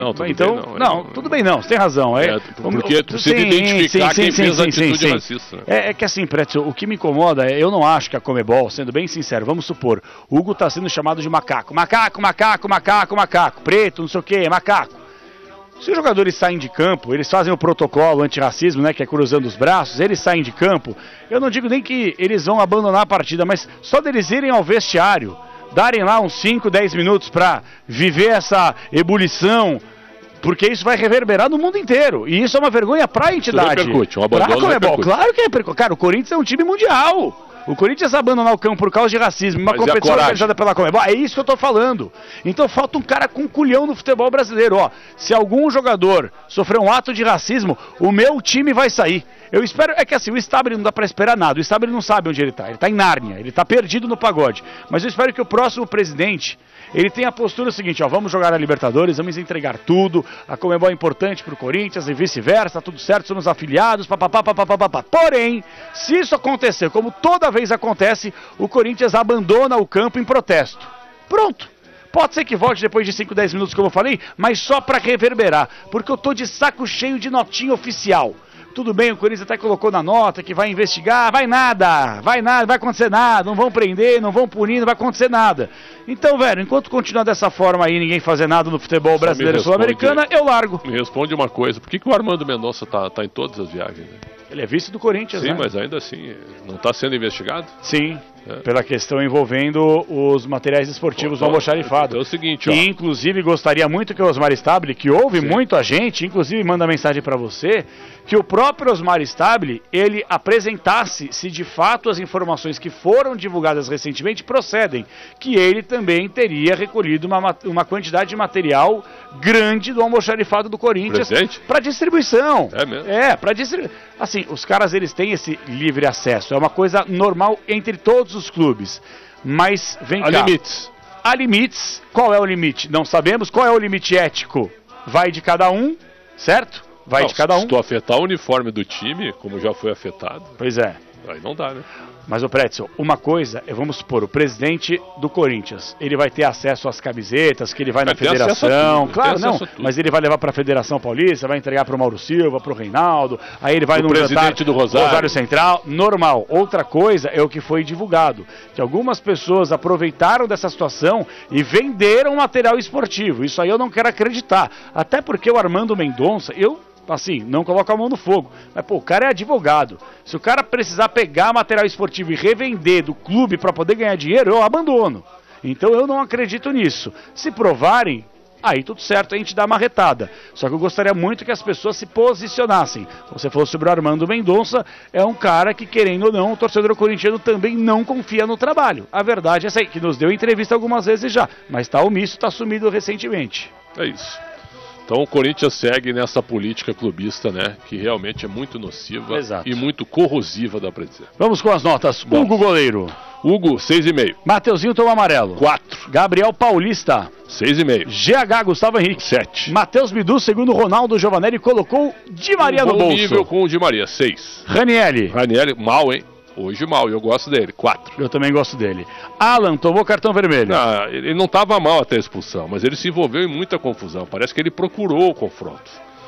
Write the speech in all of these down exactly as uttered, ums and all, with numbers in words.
Não, tudo então, bem não. Não, é, tudo bem não, você tem razão. É, é, porque tu precisa sim, identificar sim, quem sim, fez sim, atitude sim, sim. racista. Né? É, é que assim, Pretzel, o que me incomoda é, eu não acho que a Conmebol, sendo bem sincero, vamos supor, o Hugo está sendo chamado de macaco. Macaco, macaco, macaco, macaco, preto, não sei o que, macaco. Se os jogadores saem de campo, eles fazem o protocolo antirracismo, né, que é cruzando os braços, eles saem de campo, eu não digo nem que eles vão abandonar a partida, mas só deles irem ao vestiário, darem lá uns cinco, dez minutos para viver essa ebulição, porque isso vai reverberar no mundo inteiro. E isso é uma vergonha para a entidade. Isso repercute, um pra abandono repercute. Claro que repercute. Cara, o Corinthians é um time mundial. O Corinthians abandonar o campo por causa de racismo, uma Mas competição é organizada pela Conmebol, é isso que eu tô falando. Então falta um cara com culhão no futebol brasileiro. Ó, se algum jogador sofrer um ato de racismo, o meu time vai sair. Eu espero, é que assim, o Stabile não dá pra esperar nada, o Stabile não sabe onde ele tá, ele tá em Nárnia, ele tá perdido no pagode. Mas eu espero que o próximo presidente, ele tenha a postura seguinte, ó, vamos jogar a Libertadores, vamos entregar tudo, a Conmebol é importante pro Corinthians e vice-versa, tá tudo certo, somos afiliados, papapá, papapá, papapá. Porém, se isso acontecer, como toda vez acontece, o Corinthians abandona o campo em protesto. Pronto. Pode ser que volte depois de cinco, dez minutos, como eu falei, mas só pra reverberar, porque eu tô de saco cheio de notinha oficial. Tudo bem, o Corinthians até colocou na nota que vai investigar, vai nada, vai nada, vai acontecer nada, não vão prender, não vão punir, não vai acontecer nada. Então, velho, enquanto continuar dessa forma aí, ninguém fazer nada no futebol Só brasileiro e sul-americana, eu largo. Me responde uma coisa, por que, que o Armando Mendonça tá, tá em todas as viagens? Né? Ele é vice do Corinthians, Sim, né? mas ainda assim, não está sendo investigado? Sim, é. Pela questão envolvendo os materiais esportivos Pô, do almoxarifado. Então é o seguinte, ó. E, inclusive, gostaria muito que o Osmar Stabile, que ouve Sim. muito a gente, inclusive manda mensagem para você, que o próprio Osmar Stabile, ele apresentasse se de fato as informações que foram divulgadas recentemente procedem, que ele também teria recolhido uma, uma quantidade de material grande do almoxarifado do Corinthians para distribuição. É mesmo? É, para distribuição. Assim, os caras, eles têm esse livre acesso, é uma coisa normal entre todos os clubes, mas vem Há cá. limites. Há limites. Qual é o limite? Não sabemos. Qual é o limite ético? Vai de cada um, certo? Vai não, de cada um. Se tu afetar o uniforme do time, como já foi afetado... Pois é. Aí não dá, né? Mas, ô Pretzel, uma coisa, é, vamos supor, o presidente do Corinthians, ele vai ter acesso às camisetas, que ele vai, vai na federação, tudo, claro, não, mas ele vai levar para a Federação Paulista, vai entregar para o Mauro Silva, para o Reinaldo, aí ele vai no presidente do Rosário. Rosário Central, normal. Outra coisa é o que foi divulgado, que algumas pessoas aproveitaram dessa situação e venderam material esportivo, isso aí eu não quero acreditar, até porque o Armando Mendonça, eu... assim, não coloca a mão no fogo. Mas, pô, o cara é advogado. Se o cara precisar pegar material esportivo e revender do clube para poder ganhar dinheiro, eu abandono. Então eu não acredito nisso. Se provarem, aí tudo certo, a gente dá uma retada. Só que eu gostaria muito que as pessoas se posicionassem. Você falou sobre o Armando Mendonça, é um cara que, querendo ou não, o torcedor corintiano também não confia no trabalho. A verdade é essa aí, que nos deu entrevista algumas vezes já, mas está omisso, está sumido recentemente. É isso. Então o Corinthians segue nessa política clubista, né? Que realmente é muito nociva Exato. E muito corrosiva, dá pra dizer. Vamos com as notas. Vamos. Hugo Goleiro. Hugo, seis e meio. Mateuzinho toma amarelo. quatro. Gabriel Paulista. seis e meio. G H Gustavo Henrique. sete. Matheus Bidu, segundo Ronaldo Giovanelli, colocou Di Maria um no bolso. nível com o Di Maria, seis. Ranielli. Ranielli, mal, hein? Hoje mal, eu gosto dele, quatro. Eu também gosto dele. Alan tomou cartão vermelho. Não, ele não estava mal até a expulsão, mas ele se envolveu em muita confusão. Parece que ele procurou o confronto.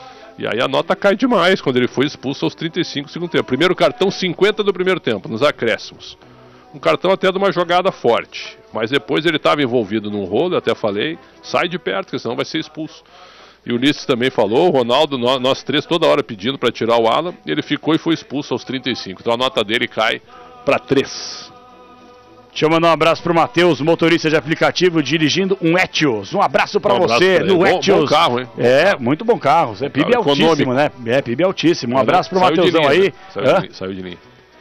E aí a nota cai demais quando ele foi expulso aos trinta e cinco do segundo tempo. Primeiro cartão, cinquenta do primeiro tempo, nos acréscimos. Um cartão até de uma jogada forte. Mas depois ele estava envolvido num rolo, até falei, sai de perto, porque senão vai ser expulso. E o Ulisses também falou, o Ronaldo, nós, nós três toda hora pedindo para tirar o Alan, ele ficou e foi expulso aos trinta e cinco. Então a nota dele cai para três. Deixa eu mandar um abraço pro Matheus, motorista de aplicativo, dirigindo um Etios. Um abraço para um você abraço no bom, Etios. Bom carro, hein? É, muito bom carro. É P I B altíssimo, econômico. né? É, P I B altíssimo. Um abraço pro Saiu Matheusão aí. Né? Saiu, de linha, saiu de linha.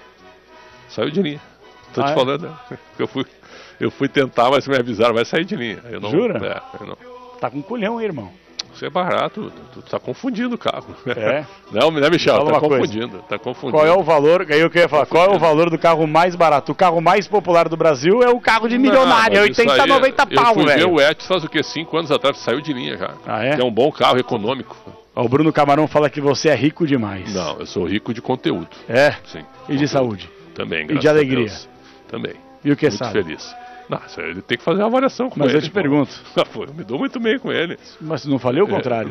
Saiu de linha. Tô ah, te é? falando, né? Eu fui, eu fui tentar, mas me avisaram, vai sair de linha. Eu não, Jura? É, eu não. Tá com culhão aí, irmão. Isso é barato, tu, tu tá confundindo o carro. É? Não, né, Michel? Fala tá confundindo, tá confundindo. Qual é o valor, aí eu queria falar, qual é o valor do carro mais barato? O carro mais popular do Brasil é o carro de milionário, não, oitenta, noventa pau, velho. Eu fui ver o Etios faz o quê? cinco anos atrás, saiu de linha já. Ah, é? É um bom carro econômico. Ó, o Bruno Camarão fala que você é rico demais. Não, eu sou rico de conteúdo. É? Sim. E de saúde? Também, graças a Deus. E de alegria? Também. E o que Muito sabe? feliz. Não, ele tem que fazer uma avaliação com Mas ele. Mas eu te pergunto. Eu me dou muito bem com ele. Mas não falei o contrário.